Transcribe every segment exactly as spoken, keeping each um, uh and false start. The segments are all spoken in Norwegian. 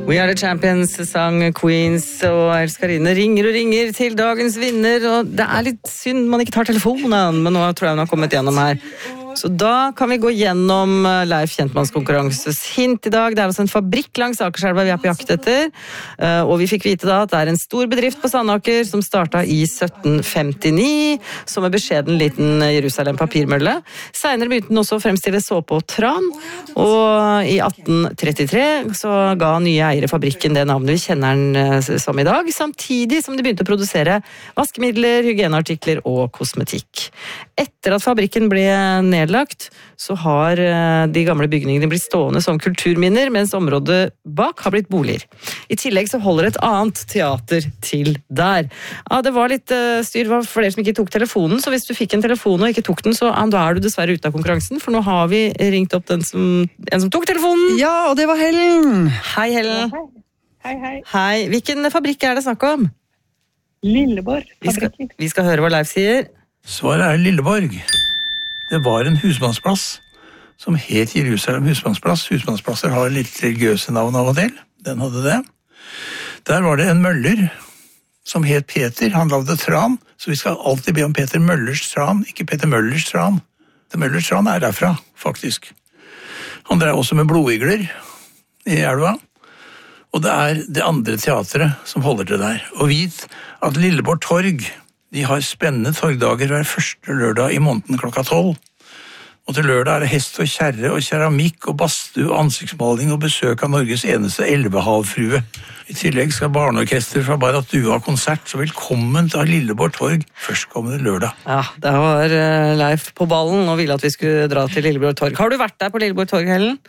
We Are The Champions sang Queens, og elskarine ringer og ringer til dagens vinner, og det er litt synd man ikke tar telefonen, men nå tror jeg hun har kommet gjennom her. Så da kan vi gå gjennom Leif Kjentmanns konkurranses hint i dag. Det er altså en fabrikk langs Akerselva vi er på jakt etter, og vi fikk vite da at det er en stor bedrift på Sandaker som startet i sytten femtini, som en beskjeden liten Jerusalem papirmølle. Senere begynte den også å fremstille såpe og tran, og i atten trettitre så ga nye eiere fabrikken det navnet vi kjenner den som i dag, samtidig som de begynte å produsere vaskemidler, hygieneartikler og kosmetikk. Etter at fabrikken ble nedlagt, så har de gamle bygningene blitt stående som kulturminner, mens området bak har blitt boliger. I tillegg så holder et annet teater til der. Ja, det var litt styr for flere som ikke tok telefonen, så hvis du fikk en telefon og ikke tok den, så ja, da er du dessverre ute av konkurransen, for nå har vi ringt opp den som, en som tok telefonen. Ja, og det var Helen. Hei, Helen. Hei, hei. Hei. Hei. Hvilken fabrikk er det snakk om? Lilleborg Vi skal, fabrikken. vi skal høre hva Leif sier. Svaret er Lilleborg. Det var en husmannsplass som het Jerusalem husmannsplass. Husmannsplasser har litt religiøse navn av og til. Den hadde det. Der var det en møller som het Peter. Han lagde tran, så vi skal alltid be om Peter Møllers tran, ikke Peter Møllers tran. Det Møllers tran er derfra, faktisk. Han drev også med blodigler i elva. Og det er det andre teatret som holder til der. Og vit at Lilleborg Torg, de har spennende torgdager hver første lørdag i måneden klokka tolv. Og til lørdag er det hest og kjerre og keramikk og badstue og ansiktsmaling og besøk av Norges eneste elvehavfrue. I tillegg skal barneorkester fra Baratua ha konsert, så velkommen til Lilleborg Torg førstkommende lørdag. Ja, det var Leif på ballen og ville at vi skulle dra til Lilleborg Torg. Har du vært der på Lilleborg Torg, Helen?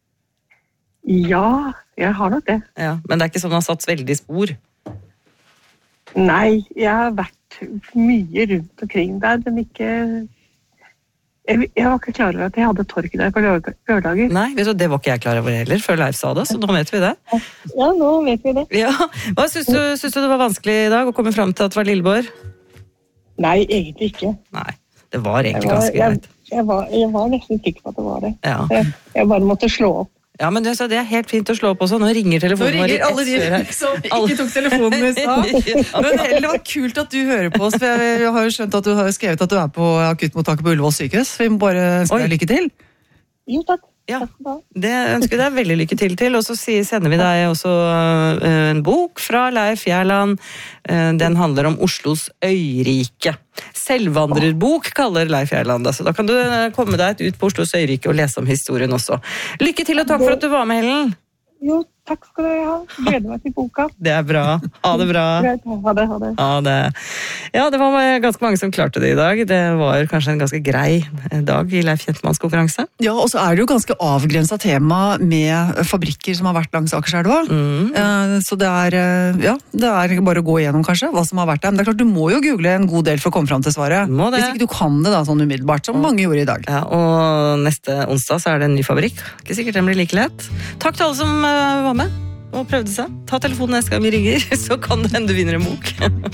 Ja, jeg har nok det. Ja, men det er ikke sånn han har satt veldig spor. Nei, jeg har vært mye rundt omkring der, men ikke... Jeg, jeg var ikke klar over at jeg hadde torg der på lørdager. Nei, vet du, det var ikke jeg klar over heller, før Leif sa det, så nå vet vi det. Ja, nå vet vi det. Ja, hva synes du, synes du det var vanskelig i dag å komme frem til at det var Lilleborg? Nei, egentlig ikke. Nei, det var egentlig Jeg var, ganske greit. jeg, jeg, var, jeg var nesten sikker på at det var det. Ja. Jeg, jeg bare måtte slå opp. Ja, men det, så det er helt fint å slå opp også. Nå ringer Nå telefonen vår i ringer alle ett de før her. som ikke tok telefonen i stad. Men Helen, det var kult at du hører på oss, for jeg, jeg har jo skjønt at du har skrevet at du er på akuttmottaket på Ullevål sykehus. Vi må bare ønske Oi. deg lykke til. Jo, takk. Ja, Takk skal du ha. det ønsker vi deg veldig lykke til til, og så sier- sender vi deg også eh, en bok fra Leif Gjerland. Eh, den handler om Oslos øyrike. Selvvandrerbok kaller Leif Gjerland det, så da kan du eh, komme deg ut på Oslos øyrike og lese om historien også. Lykke til og takk for at du var med, Helen. Jo, takk skal du ha. Gleder meg til boka. Det er bra. Ha det bra. Greit, ha det, ha det. Ja, det. Ja, det var ganske mange som klarte det i dag. Det var kanskje en ganske grei dag i Leif Kjentmanns konkurranse. Ja, og så er det jo ganske avgrenset tema med fabrikker som har vært langs Akerselva. Mm. Eh, Så det er, eh, ja, det er bare å gå igjennom kanskje hva som har vært der. Men det er klart, du må jo google en god del for å komme fram til svaret. Må det. Hvis ikke du kan det da sånn umiddelbart, som mange gjorde i dag. Ja, og neste onsdag så er det en ny fabrikk. Ikke sikkert den blir like lett. Takk til alle som eh, var med og prøvde seg. Ta telefonen neste gang vi ringer, så kan det hende du vinner en bok.